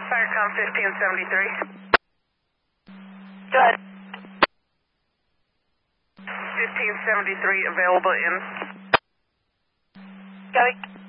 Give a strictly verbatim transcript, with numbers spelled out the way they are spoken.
Firecom fifteen seventy-three. Good. fifteen seventy-three available in. Going.